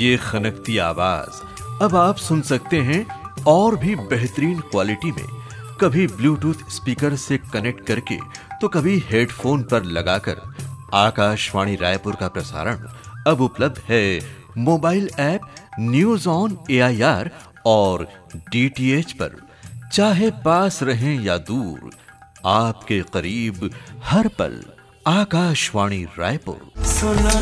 ये खनकती आवाज अब आप सुन सकते हैं और भी बेहतरीन क्वालिटी में, कभी ब्लूटूथ स्पीकर से कनेक्ट करके तो कभी हेडफोन पर लगाकर। आकाशवाणी रायपुर का प्रसारण अब उपलब्ध है mobile app news on AIR और DTH पर। चाहे पास रहें या दूर, आपके करीब हर पल आकाशवाणी रायपुर।